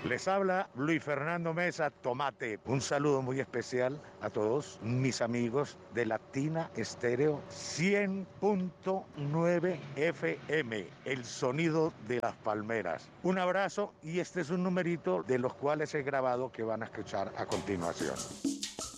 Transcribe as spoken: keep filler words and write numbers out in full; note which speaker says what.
Speaker 1: Les habla Luis Fernando Mesa Tomate. Un saludo muy especial a todos mis amigos de Latina Estéreo cien punto nueve F M, el sonido de las palmeras. Un abrazo y este es un numerito de los cuales he grabado que van a escuchar a continuación.